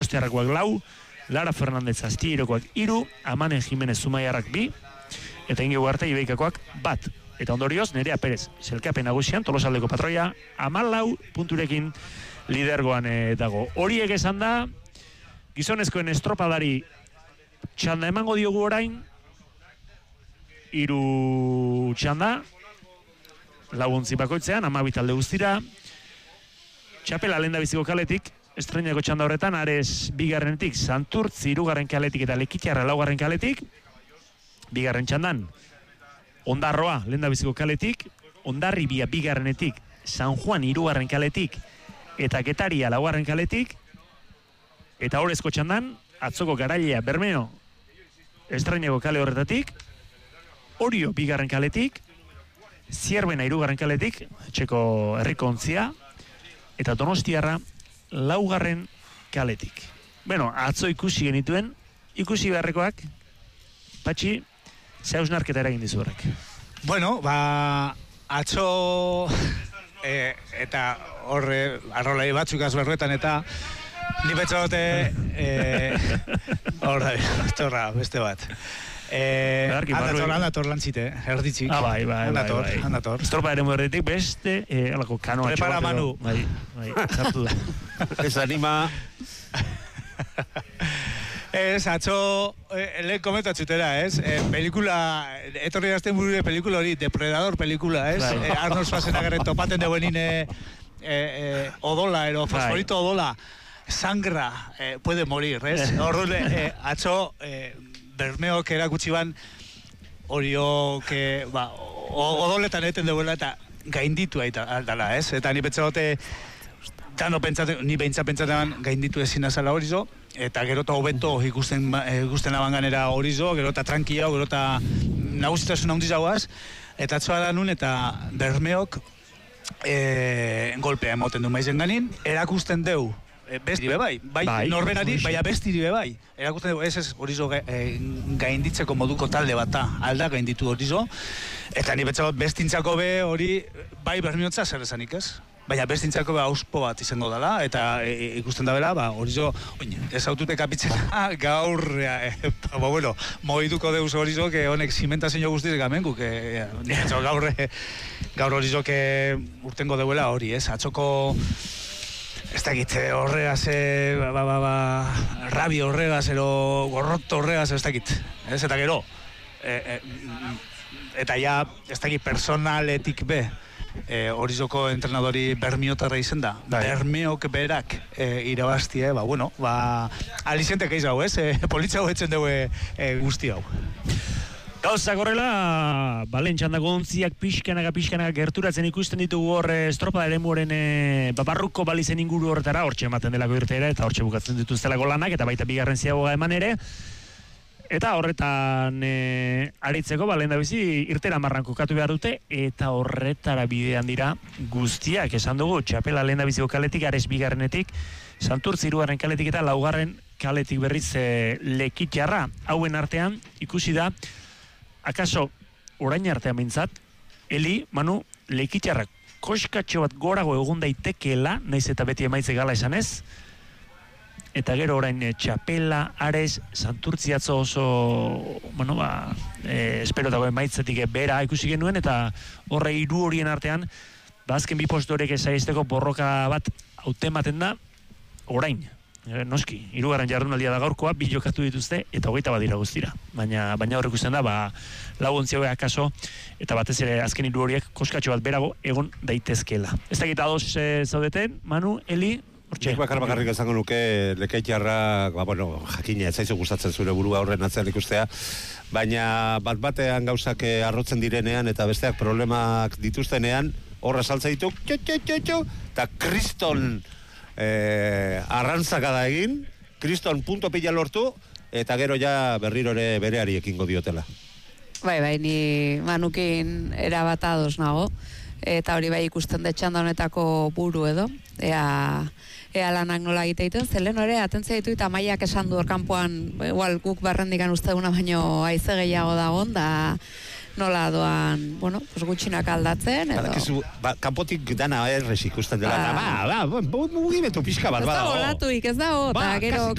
Donostiarrakoak 4, Lara Fernandez Astillairokoak 3, Amane Jimenez Zumaiarrak 2, eta Inge Ugarte Ibeikakoak 1. Eta ondorioz, Nerea Perez, selkapen nagusian, Tolosaldeko patroia, 14 punturekin lidergoan dago. Horiek esan da, gizonezkoen estropadari txanda emango diogu orain, 3 txanda, laguntzi bakoitzean, 12 talde guztira, Txapela lehendabiziko kaletik, estreinako txanda horretan, Ares 2. Santurtz 3. kaletik eta Lekitxarra 4. kaletik, 2. txandan, Ondarroa lehendabiziko kaletik, Ondarribia 2. San Juan 3. kaletik, eta Getaria 4. kaletik, eta Orezko txandan, atzoko Garailea Bermeo estreinako kale horretatik, Orio 2. kaletik, Zierbena 3. kaletik, etxeko herriko ontzia, eta Donostiarra 4. kaletik. Bueno, atzo ikusi genituen, ikusi beharrekoak, Patxi, ze hausnarketa eragin dizu horrek. Bueno, atzo eta horre arrolai batzuk azberretan eta ni betxote horra, beste bat. Andator lantzite, erditzik. Bai. Andator. Estropa ere muerdetik beste, alako kanoa txoa. Prepara Manu. Bai, sartu da. Ez anima. Ez, atzo, lehen komentatzutera, ez? Pelikula, etorri azten burure pelikula hori, Depredador pelikula, ez? Arnold Schwarzeneggerren topaten deuen odola, fosforito odola, sangra, puede morir, ez? Orduan, atzo, Bermeok erakutsi ban Orio odoletan eten deuela eta gainditu aldala, ez? Eta ni betzagote ni pentsatzen gainditu ezin azala Horizo, eta gero eta hobeto ikusten abanganera Horizo, gero eta tranquila, gero eta nagusitasun handiz hauaz, eta atzoa da nun eta Bermeok golpea emoten du maizen ganin, erakusten deu bestiri bai, norberari, baina bestiri bai. Erakusten dugu, ez Horizo gainditzeko moduko talde bat da, alda gainditu Horizo, eta ni betzagot bestintzako be hori, bai Bermeotza zer esanik ez? Baina bestintzako be auspo bat izango dela, eta ikusten da bela, Horizo, ez autute kapitzena, gaur, bueno, moiduko deuz Horizo, que honek zimentazio guztiz gamengu, que gaur Horizo, que urtengo deuela hori, ez? Atzoko ez dakit, horregaz, rabi horregaz, ero gorroto horregaz, ez dakit, ez eta gero, eta ja, ez dakit, personaletik be, Horizoko entrenadori Bermiotarra izen da, Bermeok berak irabaztie, alizientek eiz hau, ez, politza hoetzen dugu guzti hau. Gauzak horrela, balen txandako ontziak pixkanaka gerturatzen ikusten ditugu hor estropada ere muren barruko balizen inguru horretara, hortxe ematen delako irteera eta hortxe bukatzen dituztelako lanak, eta baita bigarren ziagoga eman ere. Eta horretan aritzeko, lehen da bizi, irtera marran kokatu behar dute, eta horretara bidean dira guztiak, esan dugu, Txapela lehen da biziko kaletik, Ares 2. Santurtz 3. kaletik eta 4. kaletik berriz Lekitxarra. Hauen artean, ikusi da, akaso, orain artean mintzat, Eli, Manu, Lekitxarrak koskatxo bat gorago egun daitekeela, naiz eta beti emaitze gala esan ez, eta gero orain Txapela, Ares, Santurtziatzo oso, esperotako emaitzetik bera ikusi genuen, eta horre 3 horien artean, azken 2 postu horiek esaizteko borroka bat hautematen da, orain. Noski, 3. jardunaldia da gaurkoa, 2 jokatu dituzte, eta 21 dira guztira. Baina horrek ikusten da, laguntzi hauek akaso, eta batez ere azken 3 horiek koskatxo bat berago egon daitezkeela. Ez dakit ados zaudeten, Manu, Eli, hortxe. Nik bakarrik esango nuke Lekitxarrak, jakina, ez zaizu gustatzen zure burua horren atzean ikustea, baina bat-batean gauzak arrotzen direnean eta besteak problemak dituztenean, horra saltza ditu, eta kriston arrantzaka da egin, kriston punto pila lortu, eta gero ja berriro ere bereari ekingo diotela. Bai, ni Manukin erabat ados nago, eta hori bai ikusten detxanda honetako buru edo, ea lanak nola egiteiten, zelen hori atentzia ditu eta maiak esan du orkanpoan, igual guk barrendikan uste duna baino aize gehiago dagoen, da nola doan, gutxinak aldatzen, edo... Kanpotik dana errez ikusten dela, mugimendu pixka bat, ez da olatuik, ez da, eta gero